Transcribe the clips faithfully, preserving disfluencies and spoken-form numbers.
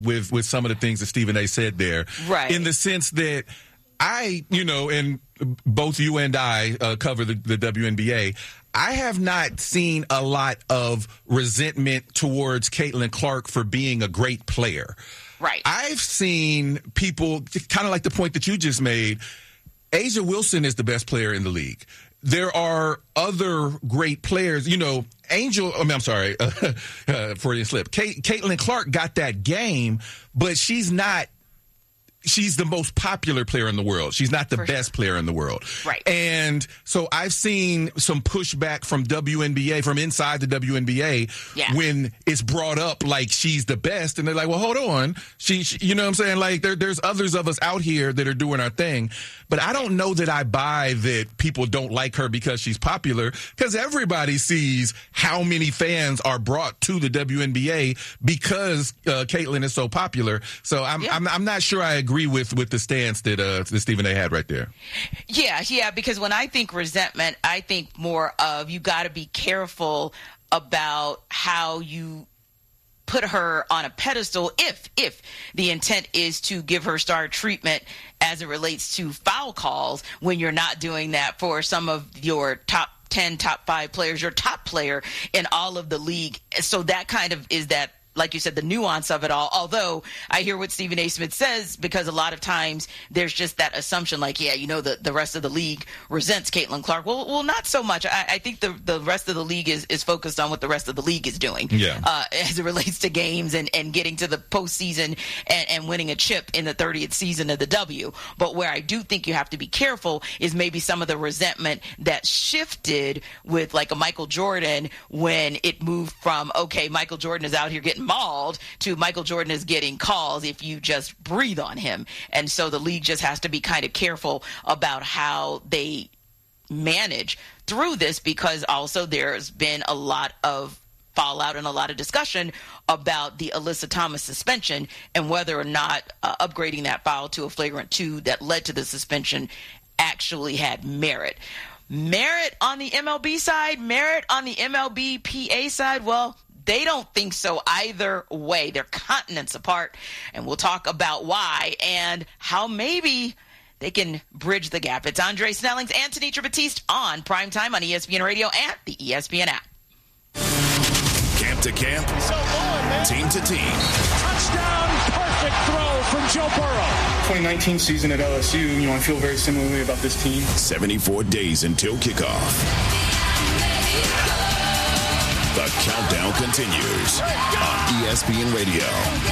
with, with some of the things that Stephen A. said there. Right. In the sense that I, you know, and both you and I uh, cover the, the W N B A, I have not seen a lot of resentment towards Caitlin Clark for being a great player. Right. I've seen people, kind of like the point that you just made, A'ja Wilson is the best player in the league. There are other great players, you know, Angel, I mean, I'm sorry, uh, uh, Freudian slip. Kate, Caitlin Clark got that game, but she's not, she's the most popular player in the world. She's not the For best sure. player in the world. Right. And so I've seen some pushback from W N B A, from inside the W N B A, yeah. when it's brought up like she's the best. And they're like, well, hold on. She, she you know what I'm saying? Like there, there's others of us out here that are doing our thing. But I don't know that I buy that people don't like her because she's popular, because everybody sees how many fans are brought to the W N B A because uh, Caitlin is so popular. So I'm, yeah. I'm, I'm not sure I agree with, with the stance that, uh, that Stephen A. had right there. Yeah, yeah, because when I think resentment, I think more of you got to be careful about how you put her on a pedestal if if the intent is to give her star treatment as it relates to foul calls, when you're not doing that for some of your top ten, top five players, your top player in all of the league. So that kind of is that, like you said, the nuance of it all. Although I hear what Stephen A. Smith says, because a lot of times there's just that assumption like, yeah, you know, the, the rest of the league resents Caitlin Clark. Well, well, not so much. I, I think the, the rest of the league is, is focused on what the rest of the league is doing yeah. uh, as it relates to games and, and getting to the postseason and, and winning a chip in the thirtieth season of the W. But where I do think you have to be careful is maybe some of the resentment that shifted with like a Michael Jordan, when it moved from, okay, Michael Jordan is out here getting mauled, to Michael Jordan is getting calls if you just breathe on him. And so the league just has to be kind of careful about how they manage through this, because also there's been a lot of fallout and a lot of discussion about the Alyssa Thomas suspension and whether or not uh, upgrading that foul to a flagrant two that led to the suspension actually had merit. Merit on the M L B side, merit on the M L B P A side, well, they don't think so either way. They're continents apart, and we'll talk about why and how maybe they can bridge the gap. It's Andre Snellings and Tanitra Batiste on Primetime on E S P N Radio and the E S P N app. Camp to camp, so on, team to team. Touchdown, perfect throw from Joe Burrow. twenty nineteen season at L S U, you know, I feel very similarly about this team. seventy-four days until kickoff. The countdown continues on E S P N Radio.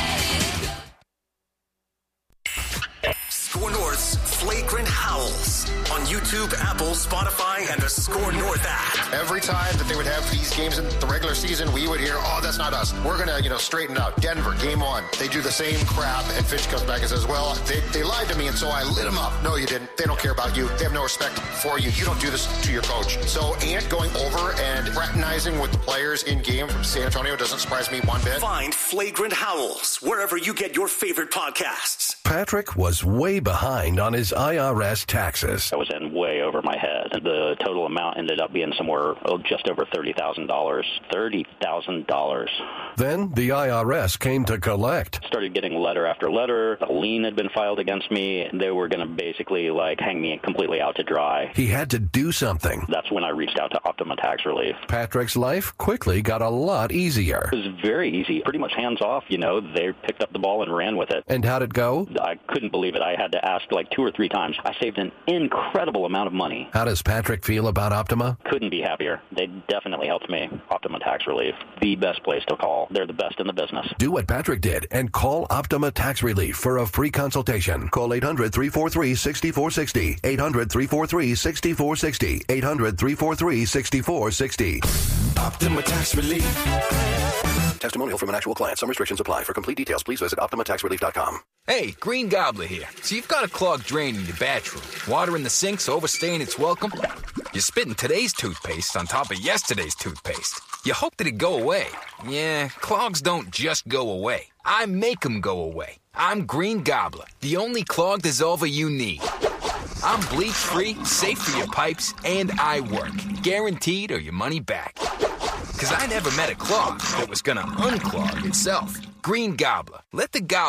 Score North's Flagrant Howls on YouTube, Apple, Spotify, and the Score North app. Every time that they would have these games in the regular season, we would hear, oh, that's not us. We're going to, you know, straighten it out. Denver, game one. They do the same crap, and Finch comes back and says, well, they, they lied to me, and so I lit them up. No, you didn't. They don't care about you. They have no respect for you. You don't do this to your coach. So Ant going over and fraternizing with the players in game from San Antonio doesn't surprise me one bit. Find Flagrant Howls wherever you get your favorite podcasts. Patrick was way behind on his I R S taxes. I was in way over my head. The total amount ended up being somewhere oh, just over thirty thousand dollars. thirty thousand dollars. Then the I R S came to collect. Started getting letter after letter. A lien had been filed against me. They were going to basically like hang me completely out to dry. He had to do something. That's when I reached out to Optima Tax Relief. Patrick's life quickly got a lot easier. It was very easy. Pretty much hands off, you know. They picked up the ball and ran with it. And how'd it go? I couldn't believe it. I had to ask like two or three times. I saved an incredible amount of money. How does Patrick feel about Optima? Couldn't be happier. They definitely helped me. Optima Tax Relief, the best place to call. They're the best in the business. Do what Patrick did and call Optima Tax Relief for a free consultation. Call eight hundred, three four three, six four six zero. eight hundred, three four three, six four six zero. eight hundred, three four three, six four six zero. Optima Tax Relief. Testimonial from an actual client. Some restrictions apply. For complete details, please visit optima tax relief dot com. Hey, Green Gobbler here. So you've got a clogged drain in your bathroom. Water in the sink's overstaying its welcome. You're spitting today's toothpaste on top of yesterday's toothpaste. You hope that it go away. Yeah, clogs don't just go away. I make them go away. I'm Green Gobbler, the only clog dissolver you need. I'm bleach-free, safe for your pipes, and I work. Guaranteed or your money back. Because I never met a clog that was gonna unclog itself. Green Gobbler. Let the gobbler